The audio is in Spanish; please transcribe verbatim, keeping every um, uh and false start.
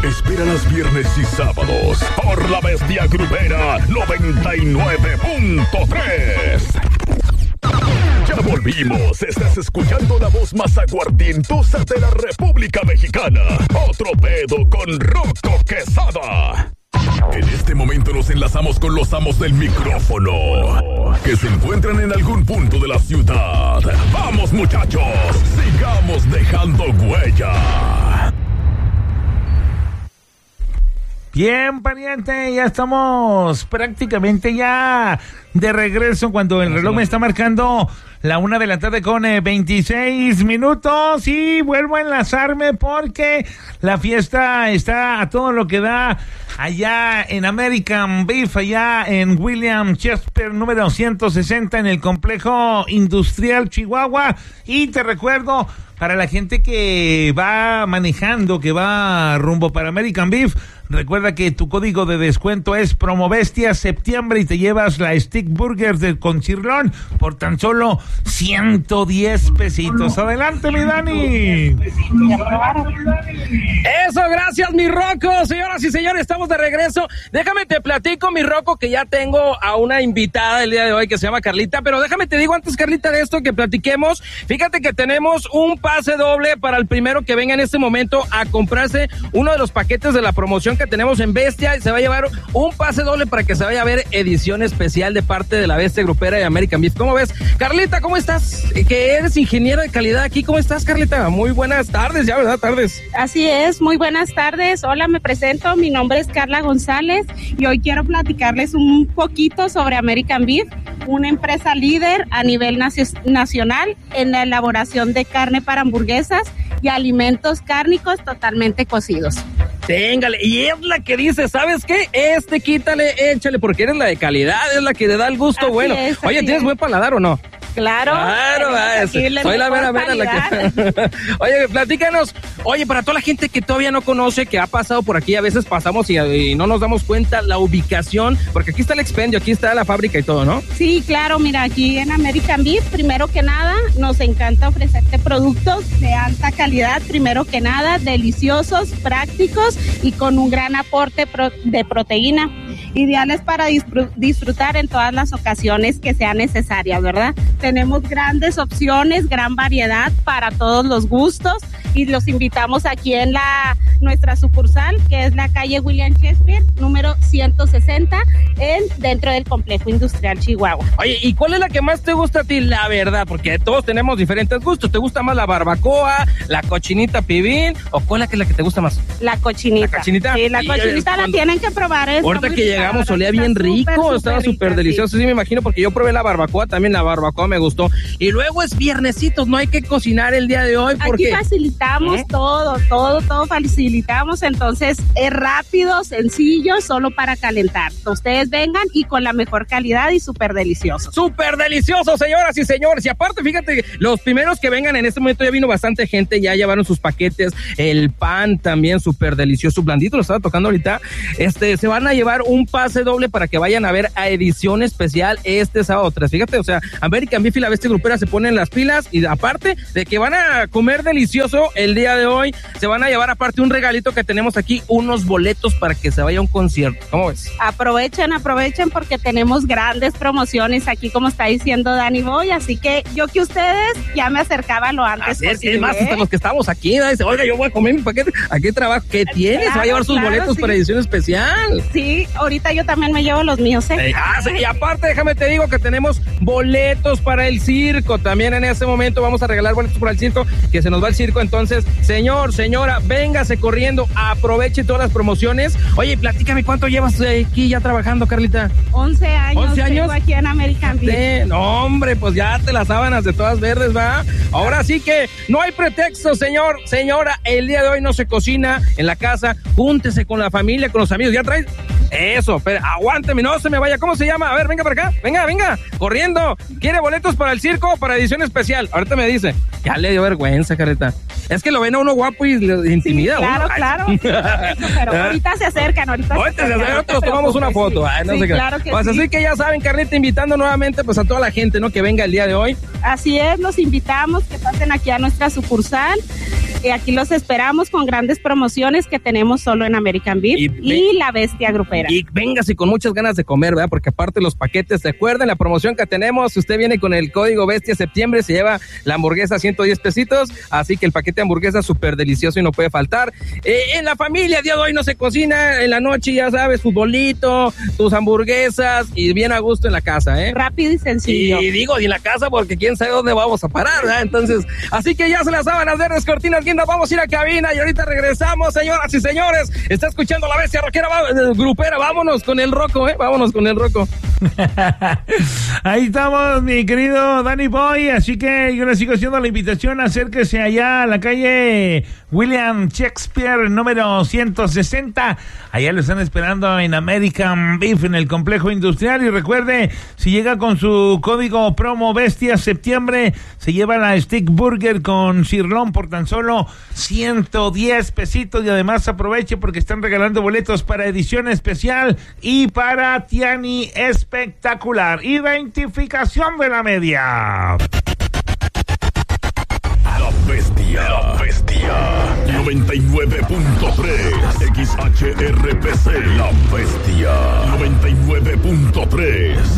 Espera los viernes y sábados por La Bestia Grupera noventa y nueve punto tres. Ya volvimos. Estás escuchando la voz más aguardientosa de la República Mexicana. Otro pedo con Rocco Quezada. En este momento nos enlazamos con los amos del micrófono, que se encuentran en algún punto de la ciudad. ¡Vamos, muchachos! ¡Sigamos dejando huella! Bien, pariente, ya estamos prácticamente ya de regreso cuando el reloj me está marcando la una de la tarde con eh, veintiséis minutos y vuelvo a enlazarme porque la fiesta está a todo lo que da allá en American Beef, allá en William Shakespeare número ciento sesenta en el complejo industrial Chihuahua. Y te recuerdo, para la gente que va manejando, que va rumbo para American Beef, recuerda que tu código de descuento es Promobestia septiembre y te llevas la Stick Burger de con cirlón por tan solo ciento diez pesitos. Adelante, mi Dani. Eso, gracias, mi Rocco. Señoras y señores, estamos de regreso. Déjame te platico, mi Rocco, que ya tengo a una invitada el día de hoy que se llama Carlita, pero déjame te digo antes, Carlita, de esto que platiquemos. Fíjate que tenemos un pase doble para el primero que venga en este momento a comprarse uno de los paquetes de la promoción que tenemos en Bestia, y se va a llevar un pase doble para que se vaya a ver edición especial de parte de la Bestia Grupera y American Beef. ¿Cómo ves? Carlita, ¿cómo estás? Que eres ingeniera de calidad aquí. ¿Cómo estás, Carlita? Muy buenas tardes ya, ¿verdad? Tardes. Así es, muy buenas tardes. Hola, me presento. Mi nombre es Carla González y hoy quiero platicarles un poquito sobre American Beef, una empresa líder a nivel nacio- nacional en la elaboración de carne para hamburguesas y alimentos cárnicos totalmente cocidos. Téngale, y es la que dice, ¿sabes qué? Este quítale, échale, porque eres la de calidad, es la que te da el gusto. Así bueno. Es, Oye, ¿tienes es. buen paladar o no? Claro. Claro, va, soy la vera vera la que... Oye, platícanos. Oye, para toda la gente que todavía no conoce, que ha pasado por aquí, a veces pasamos y, y no nos damos cuenta la ubicación, porque aquí está el expendio, aquí está la fábrica y todo, ¿no? Sí, claro, mira, aquí en American Beef, primero que nada, nos encanta ofrecerte productos de alta calidad, primero que nada, deliciosos, prácticos y con un gran aporte pro- de proteína, ideales para disfr- disfrutar en todas las ocasiones que sean necesarias, ¿verdad? Tenemos grandes opciones, gran variedad para todos los gustos y los invitamos aquí en la nuestra sucursal, que es la calle William Shakespeare, número ciento sesenta, en dentro del complejo industrial Chihuahua. Oye, ¿y cuál es la que más te gusta a ti? La verdad, porque todos tenemos diferentes gustos. ¿Te gusta más la barbacoa, la cochinita pibil, o cuál es la que, la que te gusta más? La cochinita. ¿La cochinita? Sí, la cochinita la tienen que probar. Ahorita que llegamos olía bien rico, super, estaba súper delicioso, sí. sí me imagino, porque yo probé la barbacoa, también la barbacoa me gustó. Y luego es viernesitos, no hay que cocinar el día de hoy porque... Aquí facilitamos ¿Eh? todo, todo, todo facilitamos, entonces es rápido, sencillo, solo para calentar. Ustedes vengan y con la mejor calidad y súper delicioso. Súper delicioso, señoras y señores. Y aparte, fíjate, los primeros que vengan en este momento, ya vino bastante gente, ya llevaron sus paquetes, el pan también súper delicioso, blandito, lo estaba tocando ahorita. Este, se van a llevar un pase doble para que vayan a ver a edición especial este sábado tres. Fíjate, o sea, American Beef y la Bestia Grupera se ponen las pilas y aparte de que van a comer delicioso el día de hoy, se van a llevar aparte un regalito que tenemos aquí, unos boletos para que se vaya a un concierto. ¿Cómo ves? Aprovechen, aprovechen porque tenemos grandes promociones aquí, como está diciendo Dani Boy, así que yo que ustedes ya me acercaba lo antes así es, posible. Es más, hasta los que estamos aquí, dice, oiga, yo voy a comer mi paquete, ¿aquí trabajo? ¿Qué tienes? Claro, se va a llevar sus claro, boletos sí. para edición especial. Sí, ahorita yo también me llevo los míos, ¿eh? Eh, ah, sí, y aparte, déjame te digo que tenemos boletos para el circo. También en este momento vamos a regalar boletos para el circo, que se nos va el circo. Entonces, señor, señora, véngase corriendo, aproveche todas las promociones. Oye, platícame, ¿cuánto llevas aquí ya trabajando, Carlita? once años. ¿once años? Tengo aquí en American Beef. Sí, no, hombre, pues ya te las sábanas de todas verdes, ¿va? Ahora sí que no hay pretexto, señor, señora. El día de hoy no se cocina en la casa. Júntese con la familia, con los amigos. ¿Ya traes? Eso, pero aguánteme, no se me vaya. ¿Cómo se llama? A ver, venga para acá. Venga, venga, corriendo. ¿Quiere boletos para el circo o para edición especial? Ahorita me dice. Ya le dio vergüenza, Carlita. Es que lo ven a uno guapo y le intimida. Sí, claro, uno. claro. Pero ahorita se acercan, ahorita, ahorita se acercan. Ahorita nos tomamos una foto. Ay, no sí, sé qué. Claro que pues sí. Así que ya saben, Carlita, invitando nuevamente pues a toda la gente, ¿no? Que venga el día de hoy. Así es, los invitamos que pasen aquí a nuestra sucursal. Y aquí los esperamos con grandes promociones que tenemos solo en American Beef y, y La Bestia Grupera. Y véngase con muchas ganas de comer, ¿verdad? Porque aparte los paquetes, recuerden la promoción que tenemos, si usted viene con el código Bestia Septiembre, se lleva la hamburguesa ciento diez pesitos, así que el paquete de hamburguesa súper delicioso y no puede faltar. Eh, en la familia, el día de hoy no se cocina, en la noche ya sabes, futbolito, tus hamburguesas y bien a gusto en la casa, ¿eh? Rápido y sencillo. Y digo, y en la casa porque quién sabe dónde vamos a parar, ¿verdad? Entonces, así que ya se las sábanas verdes, cortinas guindas, vamos a ir a cabina y ahorita regresamos, señoras y señores. Está escuchando La Bestia Rockera, va, grupera, vámonos con el Rocco, ¿eh? Vámonos con el Rocco. Ahí estamos, mi querido Danny Boy, así que yo le sigo haciendo la invitación, acérquese allá a la calle William Shakespeare, número ciento sesenta, allá lo están esperando en American Beef, en el complejo industrial, y recuerde, si llega con su código promo Bestia Septiembre, se lleva la Stick Burger con sirloin por tan solo ciento diez pesitos, y además aproveche porque están regalando boletos para edición especial y para Tiani Espectacular. Identificación de la media. La Bestia, La Bestia, noventa y nueve punto tres, X H R P C, La Bestia, noventa y nueve punto tres.